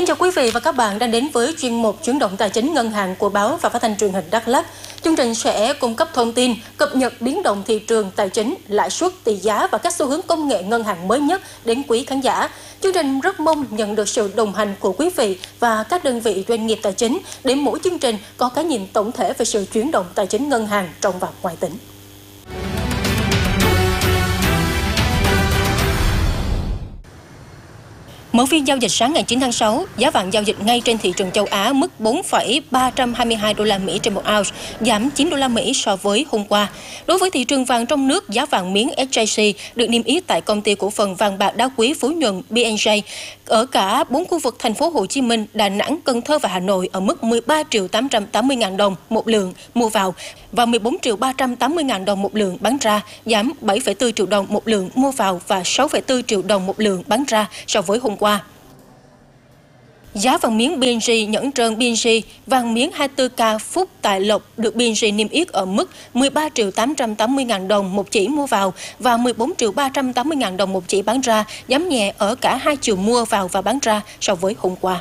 chào quý vị và các bạn đang đến với chuyên mục Chuyển động tài chính ngân hàng của báo và phát thanh truyền hình Đắk Lắk. Chương trình sẽ cung cấp thông tin, cập nhật biến động thị trường tài chính, lãi suất, tỷ giá và các xu hướng công nghệ ngân hàng mới nhất đến quý khán giả. Chương trình rất mong nhận được sự đồng hành của quý vị và các đơn vị doanh nghiệp tài chính để mỗi chương trình có cái nhìn tổng thể về sự chuyển động tài chính ngân hàng trong và ngoài tỉnh. Mở phiên giao dịch sáng ngày 9 tháng 6, giá vàng giao dịch ngay trên thị trường châu Á mức 4,322 đô la Mỹ trên một ounce, giảm 9 đô la Mỹ so với hôm qua. Đối với thị trường vàng trong nước, giá vàng miếng SJC được niêm yết tại công ty cổ phần vàng bạc đá quý Phú Nhuận (B&J) ở cả 4 khu vực thành phố Hồ Chí Minh, Đà Nẵng, Cần Thơ và Hà Nội ở mức 13.880.000 đồng một lượng mua vào và 14.380.000 đồng một lượng bán ra, giảm 7,4 triệu đồng một lượng mua vào và 6,4 triệu đồng một lượng bán ra so với hôm qua. Giá vàng miếng B&J nhẫn trơn B&J vàng miếng 24K Phúc Tài Lộc được B&J niêm yết ở mức 13.880.000 đồng một chỉ mua vào và 14.380.000 đồng một chỉ bán ra, giảm nhẹ ở cả hai chiều mua vào và bán ra so với hôm qua.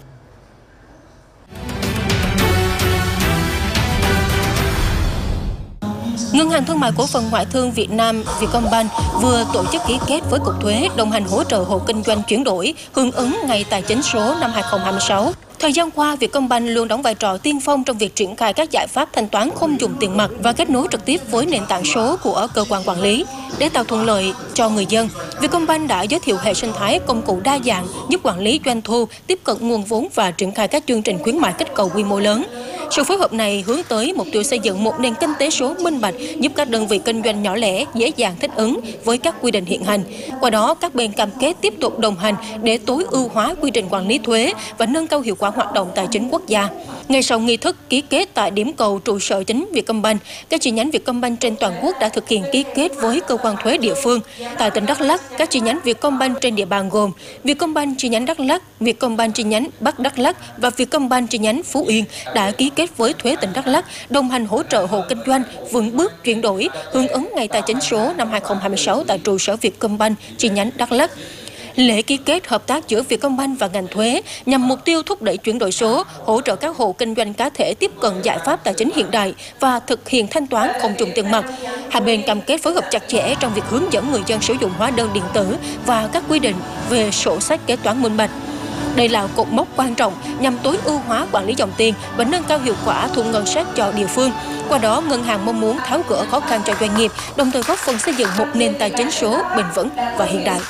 Ngân hàng Thương mại Cổ phần Ngoại thương Việt Nam Vietcombank vừa tổ chức ký kết với Cục Thuế đồng hành hỗ trợ hộ kinh doanh chuyển đổi hưởng ứng Ngày Tài chính số năm 2026. Thời gian qua, Vietcombank luôn đóng vai trò tiên phong trong việc triển khai các giải pháp thanh toán không dùng tiền mặt và kết nối trực tiếp với nền tảng số của cơ quan quản lý. Để tạo thuận lợi cho người dân, Vietcombank đã giới thiệu hệ sinh thái công cụ đa dạng giúp quản lý doanh thu, tiếp cận nguồn vốn và triển khai các chương trình khuyến mại kích cầu quy mô lớn. Sự phối hợp này hướng tới mục tiêu xây dựng một nền kinh tế số minh bạch, giúp các đơn vị kinh doanh nhỏ lẻ dễ dàng thích ứng với các quy định hiện hành. Qua đó, các bên cam kết tiếp tục đồng hành để tối ưu hóa quy trình quản lý thuế và nâng cao hiệu quả hoạt động tài chính quốc gia. Ngay sau nghi thức ký kết tại điểm cầu trụ sở chính Vietcombank, các chi nhánh Vietcombank trên toàn quốc đã thực hiện ký kết với cơ quan thuế địa phương. Tại tỉnh Đắk Lắk, các chi nhánh Vietcombank trên địa bàn gồm Vietcombank chi nhánh Đắk Lắk, Vietcombank chi nhánh Bắc Đắk Lắk và Vietcombank chi nhánh Phú Yên đã ký kết với thuế tỉnh Đắk Lắk đồng hành hỗ trợ hộ kinh doanh vững bước chuyển đổi hưởng ứng Ngày Tài chính số năm 2026 tại trụ sở Vietcombank chi nhánh Đắk Lắk. Lễ ký kết hợp tác giữa Vietcombank và ngành thuế nhằm mục tiêu thúc đẩy chuyển đổi số, hỗ trợ các hộ kinh doanh cá thể tiếp cận giải pháp tài chính hiện đại và thực hiện thanh toán không dùng tiền mặt. Hai bên cam kết phối hợp chặt chẽ trong việc hướng dẫn người dân sử dụng hóa đơn điện tử và các quy định về sổ sách kế toán minh bạch. Đây là cột mốc quan trọng nhằm tối ưu hóa quản lý dòng tiền và nâng cao hiệu quả thu ngân sách cho địa phương. Qua đó, ngân hàng mong muốn tháo gỡ khó khăn cho doanh nghiệp, đồng thời góp phần xây dựng một nền tài chính số bền vững và hiện đại.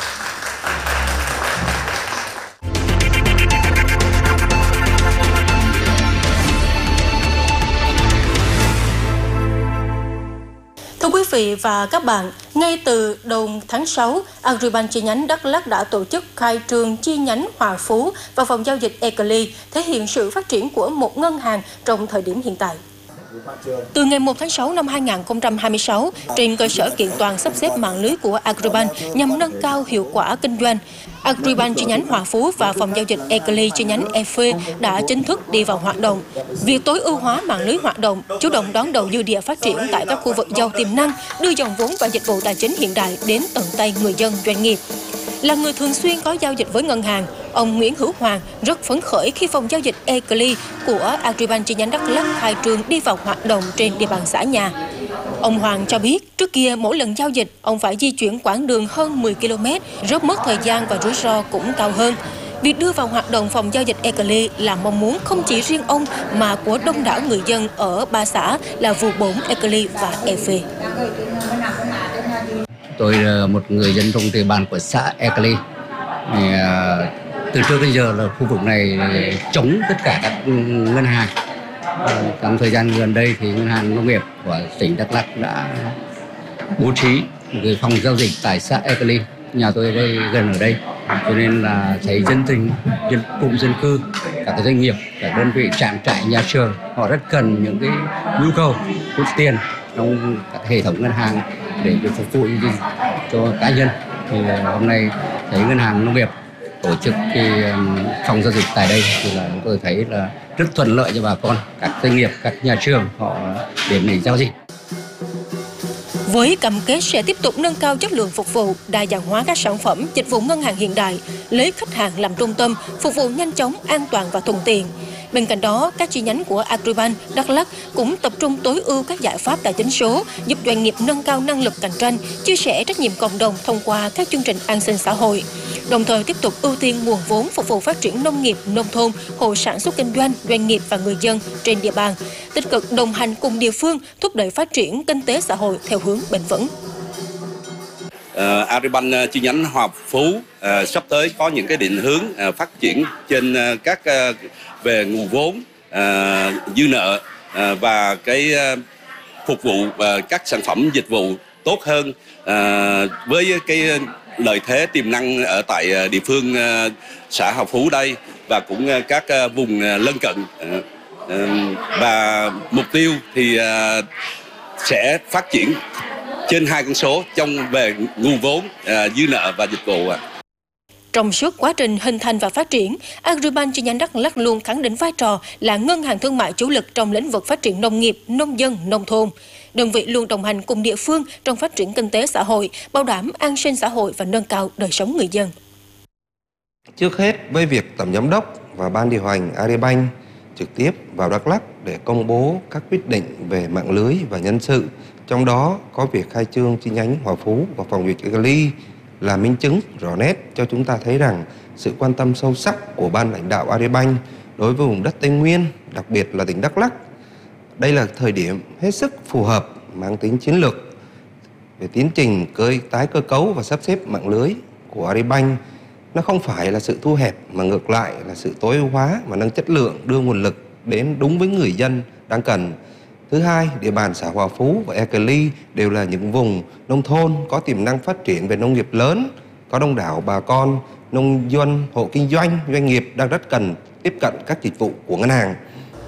Thưa quý vị và các bạn, ngay từ đầu tháng 6, Agribank chi nhánh Đắk Lắk đã tổ chức khai trương chi nhánh Hòa Phú và phòng giao dịch Ecoli, thể hiện sự phát triển của một ngân hàng trong thời điểm hiện tại. Từ ngày 1 tháng 6 năm 2026, trên cơ sở kiện toàn sắp xếp mạng lưới của Agribank nhằm nâng cao hiệu quả kinh doanh, Agribank chi nhánh Hòa Phú và phòng giao dịch Ecoli chi nhánh Efe đã chính thức đi vào hoạt động. Việc tối ưu hóa mạng lưới hoạt động, chủ động đón đầu dư địa phát triển tại các khu vực giàu tiềm năng, đưa dòng vốn và dịch vụ tài chính hiện đại đến tận tay người dân doanh nghiệp. Là người thường xuyên có giao dịch với ngân hàng, ông Nguyễn Hữu Hoàng rất phấn khởi khi phòng giao dịch Ecoli của Agribank chi nhánh Đắk Lắk khai trương đi vào hoạt động trên địa bàn xã nhà. Ông Hoàng cho biết, trước kia mỗi lần giao dịch, ông phải di chuyển quãng đường hơn 10 km, rất mất thời gian và rủi ro cũng cao hơn. Việc đưa vào hoạt động phòng giao dịch Ecoli là mong muốn không chỉ riêng ông mà của đông đảo người dân ở ba xã là Vụ Bổn, Ecoli và Efe. Tôi là một người dân trong địa bàn của xã Ecoli. Từ trước đến giờ là khu vực này chống tất cả các ngân hàng. Trong thời gian gần đây thì ngân hàng nông nghiệp của tỉnh Đắk Lắk đã bố trí một cái phòng giao dịch tại xã Ecoli. Nhà tôi ở đây gần ở đây, cho nên là thấy cụm dân cư, các doanh nghiệp, các đơn vị trạm trại, nhà trường họ rất cần những cái nhu cầu rút tiền trong các hệ thống ngân hàng để phục vụ cho cá nhân. Thì hôm nay thấy ngân hàng nông nghiệp tổ chức cái phòng giao dịch tại đây thì là chúng tôi thấy là rất thuận lợi cho bà con, các doanh nghiệp, các nhà trường họ đến để giao dịch. Với cam kết sẽ tiếp tục nâng cao chất lượng phục vụ, đa dạng hóa các sản phẩm, dịch vụ ngân hàng hiện đại, lấy khách hàng làm trung tâm, phục vụ nhanh chóng, an toàn và thuận tiện. Bên cạnh đó, các chi nhánh của Agribank Đắk Lắk cũng tập trung tối ưu các giải pháp tài chính số, giúp doanh nghiệp nâng cao năng lực cạnh tranh, chia sẻ trách nhiệm cộng đồng thông qua các chương trình an sinh xã hội. Đồng thời tiếp tục ưu tiên nguồn vốn phục vụ phát triển nông nghiệp, nông thôn, hộ sản xuất kinh doanh, doanh nghiệp và người dân trên địa bàn, tích cực đồng hành cùng địa phương thúc đẩy phát triển kinh tế xã hội theo hướng bền vững. Agribank chi nhánh Hòa Phú sắp tới có những cái định hướng phát triển trên các về nguồn vốn, dư nợ và cái phục vụ các sản phẩm dịch vụ tốt hơn với cái lợi thế tiềm năng ở tại địa phương xã Hòa Phú đây và cũng các vùng lân cận, và mục tiêu thì sẽ phát triển trên 2 con số trong về nguồn vốn, dư nợ và dịch vụ. Trong suốt quá trình hình thành và phát triển, Agribank chi nhánh Đắk Lắk luôn khẳng định vai trò là ngân hàng thương mại chủ lực trong lĩnh vực phát triển nông nghiệp, nông dân, nông thôn. Đơn vị luôn đồng hành cùng địa phương trong phát triển kinh tế xã hội, bảo đảm an sinh xã hội và nâng cao đời sống người dân. Trước hết, với việc Tổng Giám đốc và Ban điều hành Agribank trực tiếp vào Đắk Lắk để công bố các quyết định về mạng lưới và nhân sự, trong đó có việc khai trương chi nhánh Hòa Phú và phòng duyệt Cali là minh chứng rõ nét cho chúng ta thấy rằng sự quan tâm sâu sắc của ban lãnh đạo Agribank đối với vùng đất Tây Nguyên, đặc biệt là tỉnh Đắk Lắk. Đây là thời điểm hết sức phù hợp, mang tính chiến lược về tiến trình tái cơ cấu và sắp xếp mạng lưới của Agribank. Nó không phải là sự thu hẹp mà ngược lại là sự tối ưu hóa và nâng chất lượng, đưa nguồn lực đến đúng với người dân đang cần. Thứ hai, địa bàn xã Hòa Phú và Ekeli đều là những vùng nông thôn có tiềm năng phát triển về nông nghiệp lớn, có đông đảo bà con, nông dân, hộ kinh doanh, doanh nghiệp đang rất cần tiếp cận các dịch vụ của ngân hàng.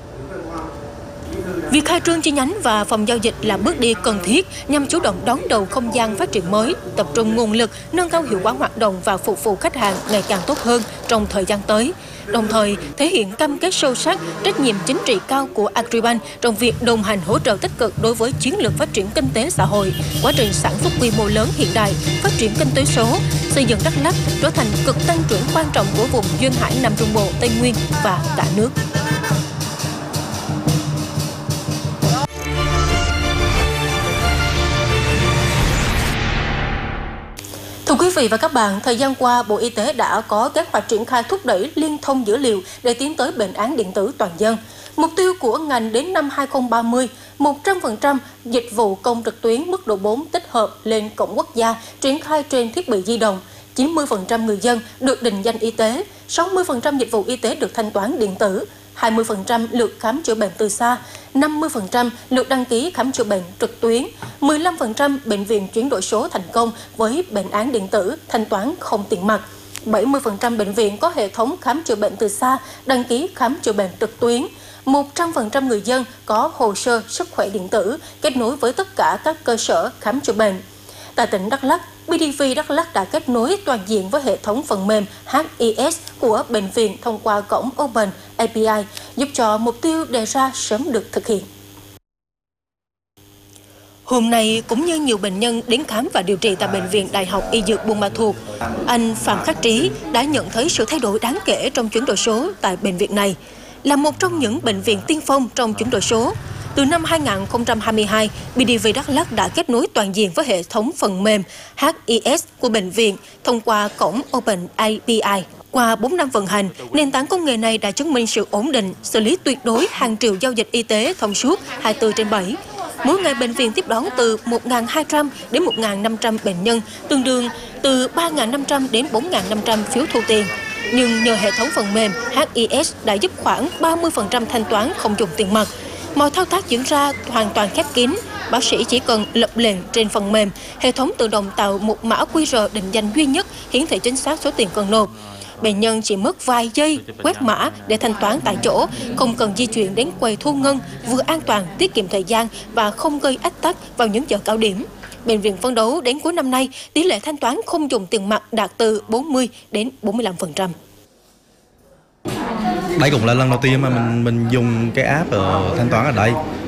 Việc khai trương chi nhánh và phòng giao dịch là bước đi cần thiết nhằm chủ động đón đầu không gian phát triển mới, tập trung nguồn lực, nâng cao hiệu quả hoạt động và phục vụ khách hàng ngày càng tốt hơn trong thời gian tới. Đồng thời, thể hiện cam kết sâu sắc, trách nhiệm chính trị cao của Agribank trong việc đồng hành hỗ trợ tích cực đối với chiến lược phát triển kinh tế xã hội, quá trình sản xuất quy mô lớn hiện đại, phát triển kinh tế số, xây dựng Đắk Lắk trở thành cực tăng trưởng quan trọng của vùng duyên hải Nam Trung Bộ, Tây Nguyên và cả nước. Thưa quý vị và các bạn, thời gian qua, Bộ Y tế đã có kế hoạch triển khai thúc đẩy liên thông dữ liệu để tiến tới bệnh án điện tử toàn dân. Mục tiêu của ngành đến năm 2030, 100% dịch vụ công trực tuyến mức độ 4 tích hợp lên cổng quốc gia triển khai trên thiết bị di động. 90% người dân được định danh y tế, 60% dịch vụ y tế được thanh toán điện tử, 20% lượt khám chữa bệnh từ xa, 50% lượt đăng ký khám chữa bệnh trực tuyến, 15% bệnh viện chuyển đổi số thành công với bệnh án điện tử thanh toán không tiền mặt, 70% bệnh viện có hệ thống khám chữa bệnh từ xa, đăng ký khám chữa bệnh trực tuyến, 100% người dân có hồ sơ sức khỏe điện tử kết nối với tất cả các cơ sở khám chữa bệnh. Tại tỉnh Đắk Lắk, BDV Đắk Lắk đã kết nối toàn diện với hệ thống phần mềm HIS của bệnh viện thông qua cổng Open API, giúp cho mục tiêu đề ra sớm được thực hiện. Hôm nay, cũng như nhiều bệnh nhân đến khám và điều trị tại Bệnh viện Đại học Y Dược Buôn Ma Thuột, anh Phạm Khắc Trí đã nhận thấy sự thay đổi đáng kể trong chuyển đổi số tại bệnh viện này. Là một trong những bệnh viện tiên phong trong chuyển đổi số, từ năm 2022, BDV Đắk Lắk đã kết nối toàn diện với hệ thống phần mềm HIS của bệnh viện thông qua cổng Open API. Qua 4 năm vận hành, nền tảng công nghệ này đã chứng minh sự ổn định, xử lý tuyệt đối hàng triệu giao dịch y tế thông suốt 24/7. Mỗi ngày bệnh viện tiếp đón từ 1.200 đến 1.500 bệnh nhân, tương đương từ 3.500 đến 4.500 phiếu thu tiền. Nhưng nhờ hệ thống phần mềm HIS đã giúp khoảng 30% thanh toán không dùng tiền mặt. Mọi thao tác diễn ra hoàn toàn khép kín, bác sĩ chỉ cần lập lệnh trên phần mềm, hệ thống tự động tạo một mã QR định danh duy nhất hiển thị chính xác số tiền cần nộp. Bệnh nhân chỉ mất vài giây quét mã để thanh toán tại chỗ, không cần di chuyển đến quầy thu ngân, vừa an toàn, tiết kiệm thời gian và không gây ách tắc vào những giờ cao điểm. Bệnh viện phấn đấu đến cuối năm nay, tỷ lệ thanh toán không dùng tiền mặt đạt từ 40 đến 45%. Đây cũng là lần đầu tiên mà mình dùng cái app thanh toán ở đây,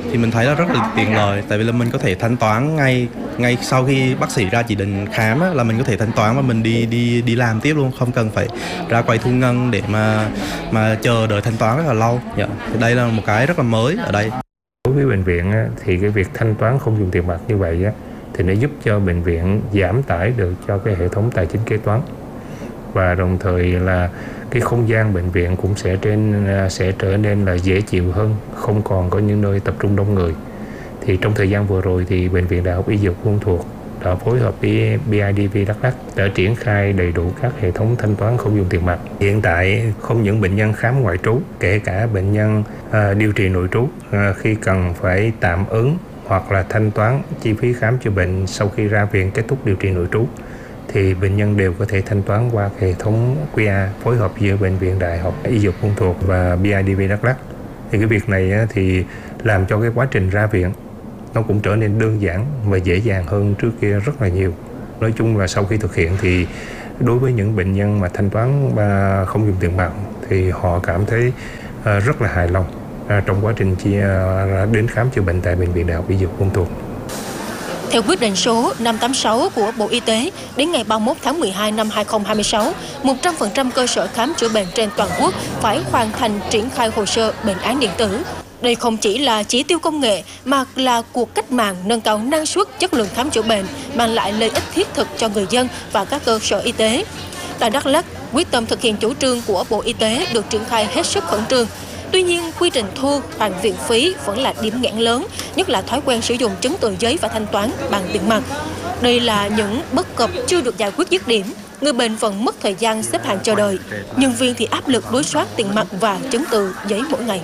thì mình thấy nó rất là tiện lợi, tại vì là mình có thể thanh toán ngay sau khi bác sĩ ra chỉ định khám á, là mình có thể thanh toán và mình đi làm tiếp luôn, không cần phải ra quầy thu ngân để mà chờ đợi thanh toán rất là lâu. Thì đây là một cái rất là mới ở đây. Đối với bệnh viện á, thì cái việc thanh toán không dùng tiền mặt như vậy á, thì nó giúp cho bệnh viện giảm tải được cho cái hệ thống tài chính kế toán, và đồng thời là cái không gian bệnh viện cũng sẽ trở nên là dễ chịu hơn, không còn có những nơi tập trung đông người. Thì trong thời gian vừa rồi thì Bệnh viện Đại học Y Dược Buôn Ma Thuột đã phối hợp với BIDV Đắk Lắk đã triển khai đầy đủ các hệ thống thanh toán không dùng tiền mặt. Hiện tại không những bệnh nhân khám ngoại trú, kể cả bệnh nhân điều trị nội trú khi cần phải tạm ứng hoặc là thanh toán chi phí khám chữa bệnh sau khi ra viện kết thúc điều trị nội trú, thì bệnh nhân đều có thể thanh toán qua hệ thống QR phối hợp giữa Bệnh viện Đại học Y Dược Buôn Ma Thuột và BIDV Đắk Lắk. Thì cái việc này thì làm cho cái quá trình ra viện nó cũng trở nên đơn giản và dễ dàng hơn trước kia rất là nhiều. Nói chung là sau khi thực hiện thì đối với những bệnh nhân mà thanh toán không dùng tiền mặt thì họ cảm thấy rất là hài lòng trong quá trình đến khám chữa bệnh tại Bệnh viện Đại học Y Dược Buôn Ma Thuột. Theo quyết định số 586 của Bộ Y tế, đến ngày 31 tháng 12 năm 2026, 100% cơ sở khám chữa bệnh trên toàn quốc phải hoàn thành triển khai hồ sơ bệnh án điện tử. Đây không chỉ là chỉ tiêu công nghệ mà là cuộc cách mạng nâng cao năng suất, chất lượng khám chữa bệnh, mang lại lợi ích thiết thực cho người dân và các cơ sở y tế. Tại Đắk Lắk, quyết tâm thực hiện chủ trương của Bộ Y tế được triển khai hết sức khẩn trương. Tuy nhiên, quy trình thu hoàn viện phí vẫn là điểm nghẽn lớn, nhất là thói quen sử dụng chứng từ giấy và thanh toán bằng tiền mặt. Đây là những bất cập chưa được giải quyết dứt điểm. Người bệnh vẫn mất thời gian xếp hàng chờ đợi. Nhân viên thì áp lực đối soát tiền mặt và chứng từ giấy mỗi ngày.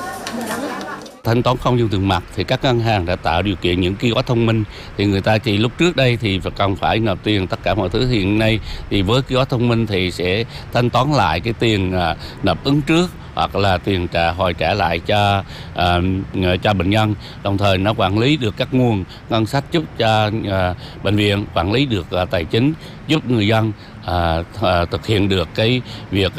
Thanh toán không dùng tiền mặt thì các ngân hàng đã tạo điều kiện những kiosk thông minh, thì người ta chỉ lúc trước đây thì cần phải nộp tiền tất cả mọi thứ, hiện nay thì với kiosk thông minh thì sẽ thanh toán lại cái tiền nộp ứng trước hoặc là tiền hồi trả lại cho bệnh nhân, đồng thời nó quản lý được các nguồn ngân sách, giúp cho bệnh viện quản lý được tài chính, giúp người dân thực hiện được cái việc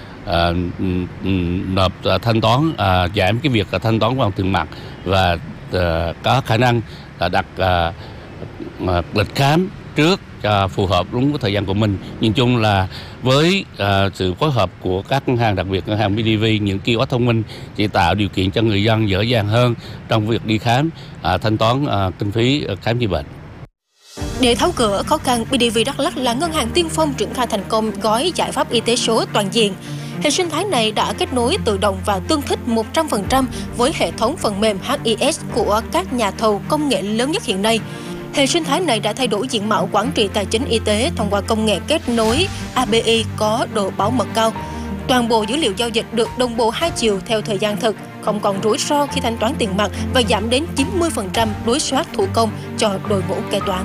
nộp thanh toán, giảm cái việc thanh toán bằng tiền mặt và có khả năng là đặt lịch khám trước cho phù hợp đúng với thời gian của mình. Nhìn chung là với sự phối hợp của các ngân hàng, đặc biệt ngân hàng BIDV, những kiosk thông minh chỉ tạo điều kiện cho người dân dễ dàng hơn trong việc đi khám, thanh toán kinh phí khám chữa bệnh. Để tháo gỡ khó khăn, BIDV Đắk Lắk là ngân hàng tiên phong triển khai thành công gói giải pháp y tế số toàn diện. Hệ sinh thái này đã kết nối tự động và tương thích 100% với hệ thống phần mềm HIS của các nhà thầu công nghệ lớn nhất hiện nay. Hệ sinh thái này đã thay đổi diện mạo quản trị tài chính y tế thông qua công nghệ kết nối API có độ bảo mật cao. Toàn bộ dữ liệu giao dịch được đồng bộ 2 chiều theo thời gian thực, không còn rủi ro khi thanh toán tiền mặt và giảm đến 90% đối soát thủ công cho đội ngũ kế toán.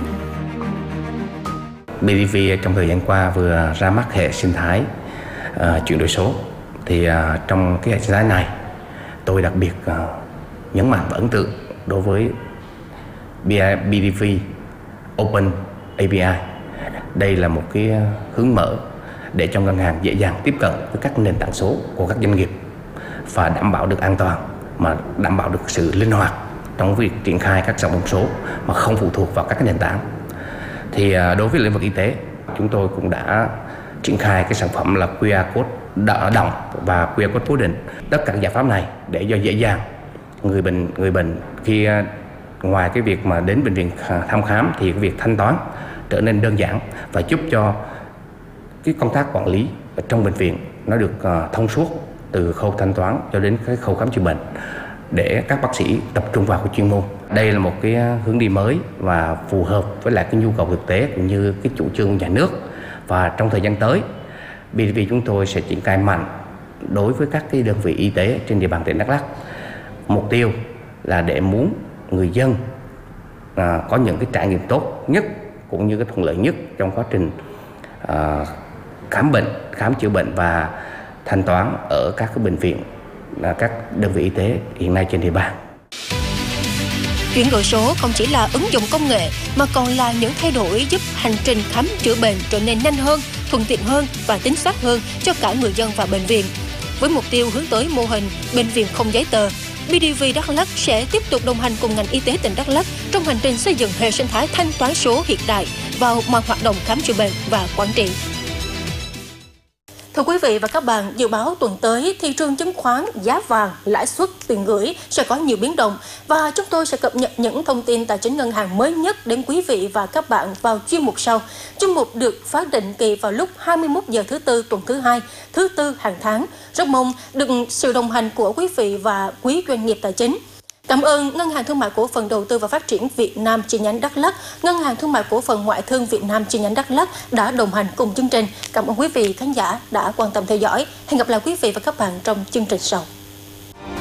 BIDV trong thời gian qua vừa ra mắt hệ sinh thái chuyển đổi số. Thì trong cái hệ sinh thái này, tôi đặc biệt nhấn mạnh và ấn tượng đối với BIDV Open API. Đây là một cái hướng mở để cho ngân hàng dễ dàng tiếp cận với các nền tảng số của các doanh nghiệp và đảm bảo được an toàn, mà đảm bảo được sự linh hoạt trong việc triển khai các sản phẩm số mà không phụ thuộc vào các cái nền tảng. Thì đối với lĩnh vực y tế, chúng tôi cũng đã triển khai cái sản phẩm là QR code động và QR code cố định. Tất cả các giải pháp này để cho dễ dàng người bệnh khi ngoài cái việc mà đến bệnh viện thăm khám thì cái việc thanh toán trở nên đơn giản và giúp cho cái công tác quản lý ở trong bệnh viện nó được thông suốt từ khâu thanh toán cho đến cái khâu khám chữa bệnh để các bác sĩ tập trung vào cái chuyên môn. Đây là một cái hướng đi mới và phù hợp với lại cái nhu cầu thực tế cũng như cái chủ trương của nhà nước. Và trong thời gian tới, BIDV chúng tôi sẽ triển khai mạnh đối với các cái đơn vị y tế trên địa bàn tỉnh Đắk Lắk. Mục tiêu là để muốn người dân có những cái trải nghiệm tốt nhất cũng như cái thuận lợi nhất trong quá trình khám chữa bệnh và thanh toán ở các cái bệnh viện, các đơn vị y tế hiện nay trên địa bàn. Chuyển đổi số không chỉ là ứng dụng công nghệ mà còn là những thay đổi giúp hành trình khám chữa bệnh trở nên nhanh hơn, thuận tiện hơn và chính xác hơn cho cả người dân và bệnh viện. Với mục tiêu hướng tới mô hình bệnh viện không giấy tờ, BidV Đắk Lắk sẽ tiếp tục đồng hành cùng ngành y tế tỉnh Đắk Lắk trong hành trình xây dựng hệ sinh thái thanh toán số hiện đại vào mọi hoạt động khám chữa bệnh và quản trị. Thưa quý vị và các bạn, dự báo tuần tới, thị trường chứng khoán, giá vàng, lãi suất, tiền gửi sẽ có nhiều biến động và chúng tôi sẽ cập nhật những thông tin tài chính ngân hàng mới nhất đến quý vị và các bạn vào chuyên mục sau. Chuyên mục được phát định kỳ vào lúc 21 giờ thứ Tư tuần thứ Hai, thứ Tư hàng tháng. Rất mong được sự đồng hành của quý vị và quý doanh nghiệp tài chính. Cảm ơn Ngân hàng Thương mại Cổ phần Đầu tư và Phát triển Việt Nam chi nhánh Đắk Lắk, Ngân hàng Thương mại Cổ phần Ngoại thương Việt Nam chi nhánh Đắk Lắk đã đồng hành cùng chương trình. Cảm ơn quý vị khán giả đã quan tâm theo dõi. Hẹn gặp lại quý vị và các bạn trong chương trình sau.